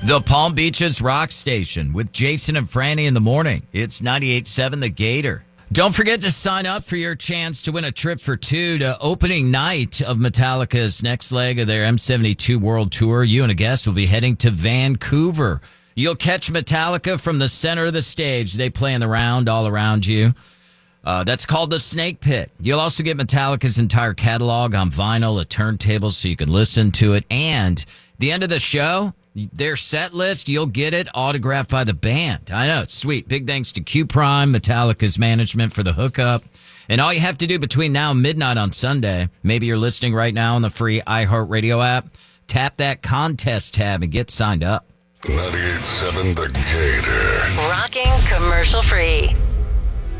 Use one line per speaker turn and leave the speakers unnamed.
The Palm Beaches Rock Station with Jason and Franny in the morning. It's 98.7 The Gator. Don't forget to sign up for your chance to win a trip for two to opening night of Metallica's next leg of their M72 World Tour. You and a guest will be heading to Vancouver. You'll catch Metallica from the center of the stage. They play in the round all around you. That's called the Snake Pit. You'll also get Metallica's entire catalog on vinyl, a turntable, so you can listen to it. And the end of the show, their set list, you'll get it autographed by the band. I know, it's sweet. Big thanks to Q Prime, Metallica's management, for the hookup. And all you have to do between now and midnight on Sunday, maybe you're listening right now on the free iHeartRadio app, tap that contest tab and get signed up.
98.7 The Gator.
Rocking commercial free.